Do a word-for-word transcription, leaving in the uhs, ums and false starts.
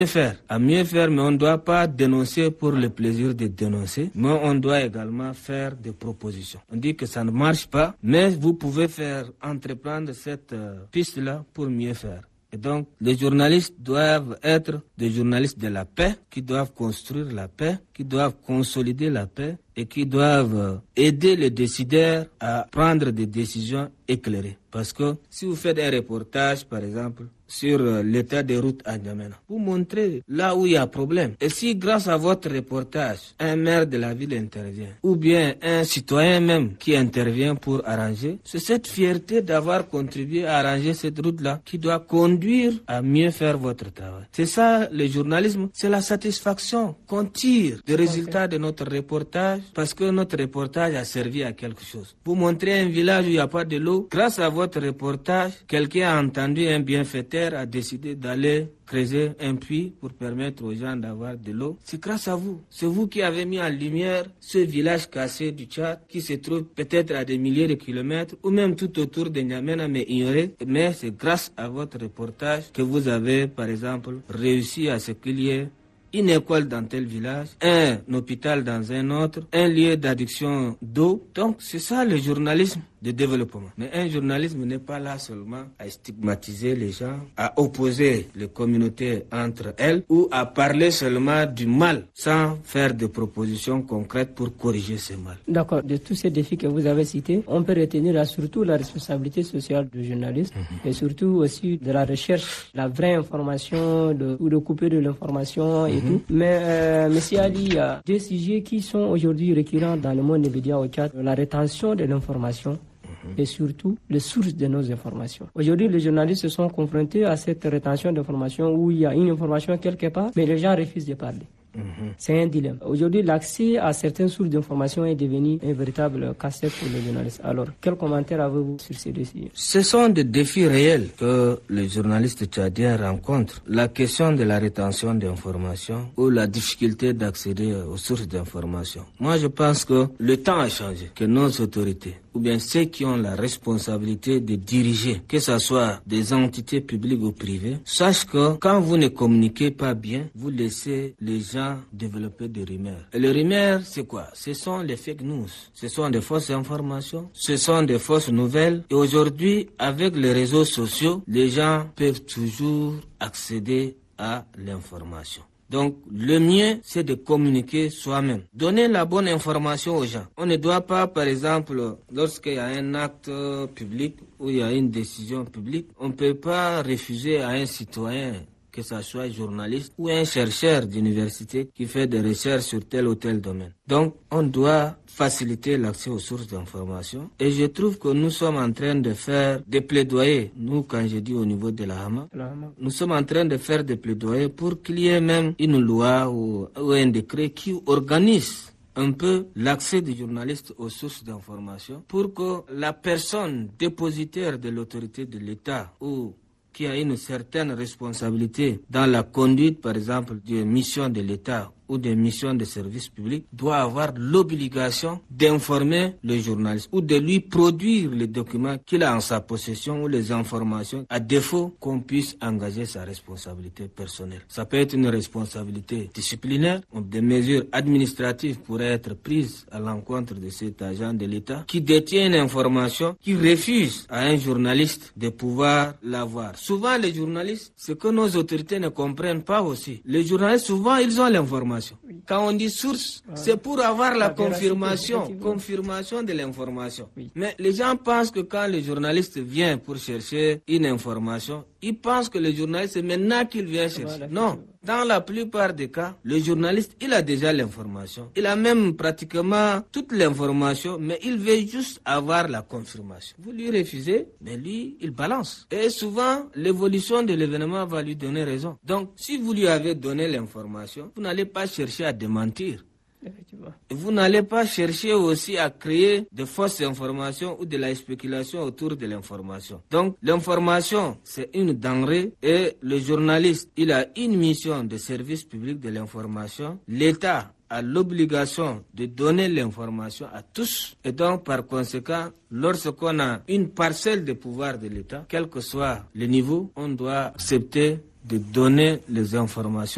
faire, à mieux faire, mais on ne doit pas dénoncer pour le plaisir de dénoncer, mais on doit également faire des propositions. On dit que ça ne marche pas, mais vous pouvez faire entreprendre cette euh, piste-là pour mieux faire. Et donc, les journalistes doivent être des journalistes de la paix, qui doivent construire la paix, qui doivent consolider la paix et qui doivent aider les décideurs à prendre des décisions éclairées. Parce que si vous faites un reportage, par exemple, sur l'état des routes à N'Djamena, vous montrez là où il y a problème. Et si grâce à votre reportage, un maire de la ville intervient, ou bien un citoyen même qui intervient pour arranger, c'est cette fierté d'avoir contribué à arranger cette route-là qui doit conduire à mieux faire votre travail. C'est ça le journalisme, c'est la satisfaction qu'on tire des résultats de notre reportage parce que notre reportage a servi à quelque chose. Vous montrez un village où il n'y a pas de l'eau, grâce à votre reportage, quelqu'un a entendu un bienfaiteur a décidé d'aller creuser un puits pour permettre aux gens d'avoir de l'eau. C'est grâce à vous. C'est vous qui avez mis en lumière ce village cassé du Tchad qui se trouve peut-être à des milliers de kilomètres ou même tout autour de N'Djamena mais ignoré. Mais c'est grâce à votre reportage que vous avez, par exemple, réussi à ce qu'il y ait une école dans tel village, un hôpital dans un autre, un lieu d'adduction d'eau. Donc c'est ça le journalisme de développement. Mais un journalisme n'est pas là seulement à stigmatiser les gens, à opposer les communautés entre elles ou à parler seulement du mal sans faire de propositions concrètes pour corriger ce mal. D'accord. De tous ces défis que vous avez cités, on peut retenir surtout la responsabilité sociale du journaliste mm-hmm. et surtout aussi de la recherche, la vraie information de, ou de couper de l'information mm-hmm. et tout. Mais euh, M. Ali, il y a deux sujets qui sont aujourd'hui récurrents dans le monde des médias au Tchad. La rétention de l'information et surtout les sources de nos informations. Aujourd'hui, les journalistes se sont confrontés à cette rétention d'informations où il y a une information quelque part, mais les gens refusent de parler. Mmh. C'est un dilemme. Aujourd'hui, l'accès à certaines sources d'informations est devenu un véritable casse-tête pour les journalistes. Alors, quel commentaire avez-vous sur ces défis? Ce sont des défis réels que les journalistes tchadiens rencontrent. La question de la rétention d'informations ou la difficulté d'accéder aux sources d'informations. Moi, je pense que le temps a changé, que nos autorités ou bien ceux qui ont la responsabilité de diriger, que ce soit des entités publiques ou privées, sachent que quand vous ne communiquez pas bien, vous laissez les gens développer des rumeurs. Et les rumeurs, c'est quoi? Ce sont les fake news, ce sont des fausses informations, ce sont des fausses nouvelles. Et aujourd'hui, avec les réseaux sociaux, les gens peuvent toujours accéder à l'information. Donc, le mieux, c'est de communiquer soi-même. Donner la bonne information aux gens. On ne doit pas, par exemple, lorsqu'il y a un acte public ou il y a une décision publique, on ne peut pas refuser à un citoyen, que ce soit journaliste ou un chercheur d'université qui fait des recherches sur tel ou tel domaine. Donc, on doit faciliter l'accès aux sources d'information. Et je trouve que nous sommes en train de faire des plaidoyers. Nous, quand je dis au niveau de la Hama, nous sommes en train de faire des plaidoyers pour qu'il y ait même une loi ou, ou un décret qui organise un peu l'accès des journalistes aux sources d'information pour que la personne dépositaire de l'autorité de l'État ou qui a une certaine responsabilité dans la conduite, par exemple, des missions de l'État ou des missions de service public, doit avoir l'obligation d'informer le journaliste ou de lui produire les documents qu'il a en sa possession ou les informations, à défaut qu'on puisse engager sa responsabilité personnelle. Ça peut être une responsabilité disciplinaire, ou des mesures administratives pourraient être prises à l'encontre de cet agent de l'État qui détient une information, qui refuse à un journaliste de pouvoir l'avoir. Souvent, les journalistes, ce que nos autorités ne comprennent pas aussi, les journalistes, souvent, ils ont l'information. Oui. Quand on dit source, ah, c'est pour avoir la, la confirmation, confirmation de l'information. Oui. Mais les gens pensent que quand le journaliste vient pour chercher une information, ils pensent que le journaliste, c'est maintenant qu'il vient chercher. Voilà. Non. Dans la plupart des cas, le journaliste, il a déjà l'information. Il a même pratiquement toute l'information, mais il veut juste avoir la confirmation. Vous lui refusez, mais lui, il balance. Et souvent, l'évolution de l'événement va lui donner raison. Donc, si vous lui avez donné l'information, vous n'allez pas chercher à démentir. Et vous n'allez pas chercher aussi à créer de fausses informations ou de la spéculation autour de l'information. Donc, l'information, c'est une denrée et le journaliste, il a une mission de service public de l'information. L'État a l'obligation de donner l'information à tous. Et donc, par conséquent, lorsqu'on a une parcelle de pouvoir de l'État, quel que soit le niveau, on doit accepter de donner les informations